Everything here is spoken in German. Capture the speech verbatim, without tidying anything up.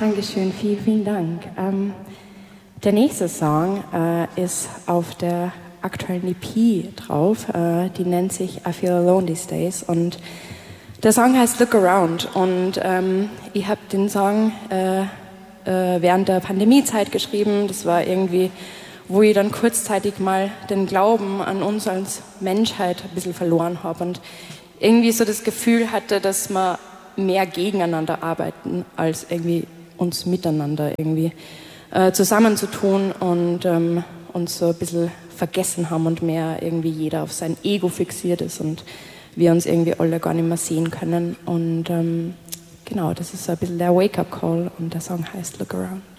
Dankeschön, vielen, vielen Dank. Ähm, der nächste Song äh, ist auf der aktuellen E P drauf. Äh, die nennt sich I Feel Alone These Days. Und der Song heißt Look Around. Und ähm, ich habe den Song äh, äh, während der Pandemiezeit geschrieben. Das war irgendwie, wo ich dann kurzzeitig mal den Glauben an uns als Menschheit ein bisschen verloren habe. Und irgendwie so das Gefühl hatte, dass wir mehr gegeneinander arbeiten, als irgendwie uns miteinander irgendwie äh, zusammenzutun und ähm, uns so ein bisschen vergessen haben und mehr irgendwie jeder auf sein Ego fixiert ist und wir uns irgendwie alle gar nicht mehr sehen können. Und ähm, genau, das ist so ein bisschen der Wake-up-Call und der Song heißt Look Around.